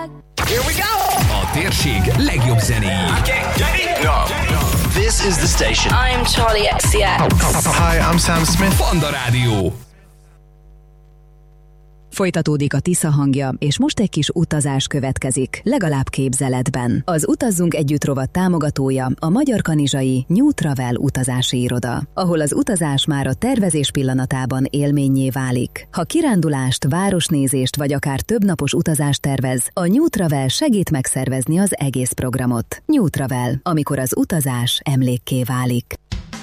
Here we go! A térség legjobb zenéi. This is the station. I'm Charlie XCX. Hi, I'm Sam Smith. Panda Rádió. Folytatódik a Tisza hangja, és most egy kis utazás következik, legalább képzeletben. Az Utazzunk Együtt rovat támogatója a Magyar Kanizsai New Travel utazási iroda, ahol az utazás már a tervezés pillanatában élménnyé válik. Ha kirándulást, városnézést vagy akár többnapos utazást tervez, a New Travel segít megszervezni az egész programot. New Travel, amikor az utazás emlékké válik.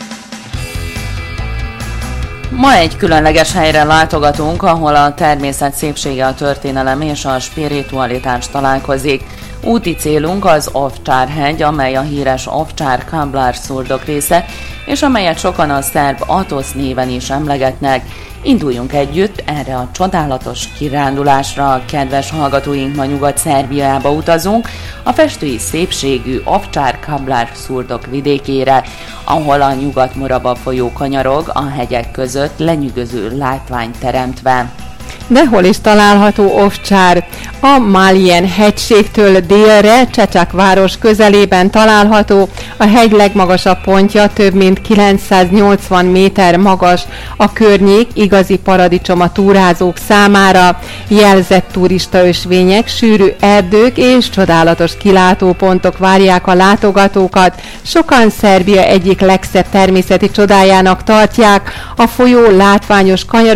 Ma egy különleges helyre látogatunk, ahol a természet szépsége, a történelem és a spiritualitás találkozik. Úti célunk az Ovcsár-hegy, amely a híres Ovcsár-Kablar-szurdok része, és amelyet sokan a szerb Atosz néven is emlegetnek. Induljunk együtt erre a csodálatos kirándulásra, kedves hallgatóink, ma Nyugat-Szerbiába utazunk, a festői szépségű Ovcsár-Kablar-szurdok vidékére, ahol a Nyugat-Morava folyó kanyarog a hegyek között, lenyűgöző látványt teremtve. De hol is található Ovcsár? A Málien hegységtől délre, Csecsak város közelében található, a hegy legmagasabb pontja több mint 980 méter magas, a környék igazi paradicsom a túrázók számára, jelzett turista ösvények, sűrű erdők és csodálatos kilátópontok várják a látogatókat, sokan Szerbia egyik legszebb természeti csodájának tartják, a folyó látványos kanyarok